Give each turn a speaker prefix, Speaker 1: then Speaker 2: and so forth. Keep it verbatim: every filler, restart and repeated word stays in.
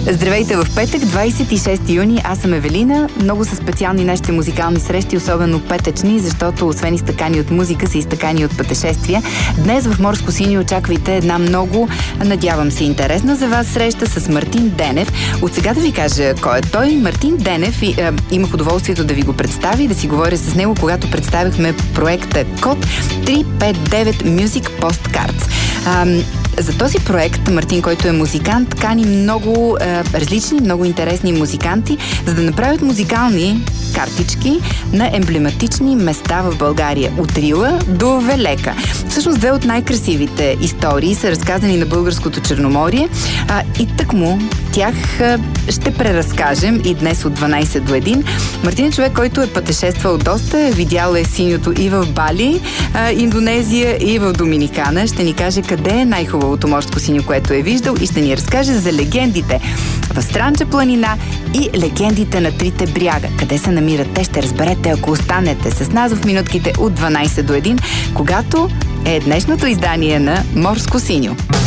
Speaker 1: Здравейте в петък, двадесет и шести юни. Аз съм Евелина. Много са специални нашите музикални срещи, особено петъчни, защото освен изтъкани от музика, са изтъкани от пътешествия. Днес в Морско синьо очаквайте една много, надявам се, интересна за вас среща с Мартин Денев. От сега да ви кажа кой е той. Мартин Денев, и, е, имах удоволствието да ви го представя и да си говоря с него, когато представихме проекта Код три пет девет Music Postcards. За този проект Мартин, който е музикант, кани много е, различни, много интересни музиканти, за да направят музикални картички на емблематични места в България. От Рила до Велека. Всъщност две от най-красивите истории са разказани на българското Черноморие а, и тъкмо тях а, ще преразкажем и днес от дванадесет до едно. Мартин е човек, който е пътешествал доста, видял е синьото и в Бали, а, Индонезия и в Доминикана. Ще ни каже къде е най-хубавото морско синьо, което е виждал, и ще ни разкаже за легендите в Странджа планина и легендите на трите бряга. Къде се намират те, ще разберете, ако останете с нас в минутките от дванадесет до едно, когато е днешното издание на Морско синьо.